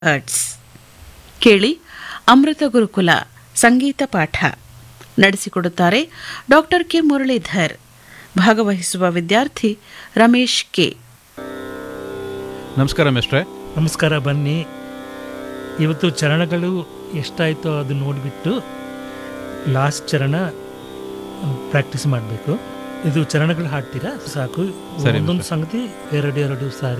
Hertz. ಕೇಳಿ ಅಮೃತ ಗುರುಕುಲ ಸಂಗೀತ ಪಾಠ ನಡೆಸಿಕೊಡುತ್ತಾರೆ ಡಾಕ್ಟರ್ ಕೆ ಮುರಳೀಧರ್. ಭಾಗವಹಿಸುವ ವಿದ್ಯಾರ್ಥಿ ರಮೇಶ್ ಕೆ. ನಮಸ್ಕಾರ ಮಿಸ್ಟ್ರೆ. ನಮಸ್ಕಾರ. ಬನ್ನಿ, ಇವತ್ತು ಚರಣಗಳು ಎಷ್ಟಾಯಿತೋ ಅದು ನೋಡಿಬಿಟ್ಟು ಲಾಸ್ಟ್ ಚರಣ ಪ್ರಾಕ್ಟೀಸ್ ಮಾಡಬೇಕು. ಇದು ಚರಣಗಳು ಹಾಡ್ತೀರಾ ಸಾಕು. ಸರಿ, ಒಂದೊಂದು ಮಿಸ್ಟರ್. ಸಂಗತಿ ಎರಡು ಸಾರಿ